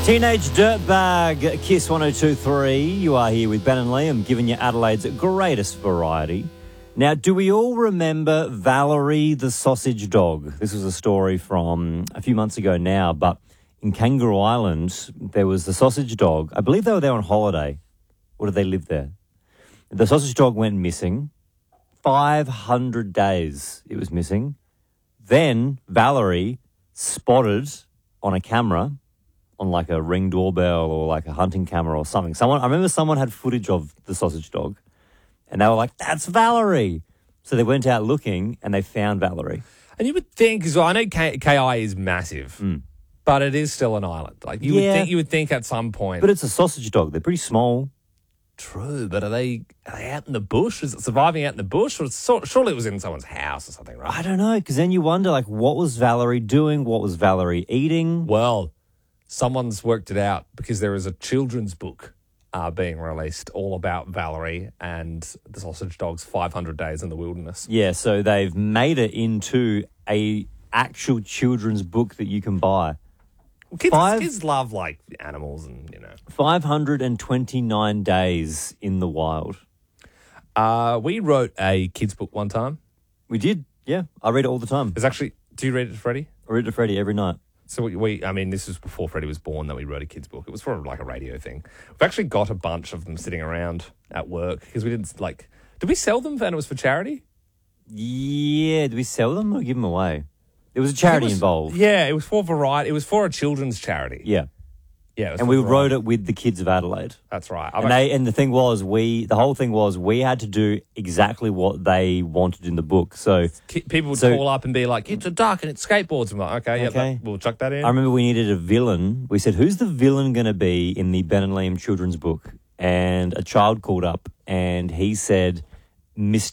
Teenage Dirtbag, Kiss 102.3. You are here with Ben and Liam, giving you Adelaide's greatest variety. Now, do we all remember Valerie the sausage dog? This was a story from a few months ago now, but in Kangaroo Island, there was the sausage dog. I believe they were there on holiday. Or did they live there? The sausage dog went missing. 500 days it was missing. Then Valerie spotted on a camera, on like a Ring doorbell or like a hunting camera or something. I remember someone had footage of the sausage dog and they were like, that's Valerie. So they went out looking and they found Valerie. And you would think, so I know KI is massive, but it is still an island. Like you would think at some point. But it's a sausage dog. They're pretty small. True, but are they out in the bush? Is it surviving out in the bush? Or surely it was in someone's house or something, right? I don't know, because then you wonder, like, what was Valerie doing? What was Valerie eating? Well, someone's worked it out because there is a children's book being released all about Valerie and the sausage dog's 500 days in the wilderness. Yeah, so they've made it into a actual children's book that you can buy. Kids love, like, animals and, 529 days in the wild. We wrote a kids' book one time. We did, yeah. I read it all the time. It's actually, do you read it to Freddie? I read it to Freddie every night. So this was before Freddie was born that we wrote a kids' book. It was for like a radio thing. We've actually got a bunch of them sitting around at work because we didn't did we sell them and it was for charity? Yeah, did we sell them or give them away? There was a charity involved. Yeah, it was for Variety. It was for a children's charity. Yeah. Yeah. And we wrote it with the kids of Adelaide. That's right. And the thing was, the whole thing was we had to do exactly what they wanted in the book. So people would call up and be like, it's a duck and it skateboards. I'm like, okay. We'll chuck that in. I remember we needed a villain. We said, who's the villain going to be in the Ben and Liam children's book? And a child called up and he said, Mr.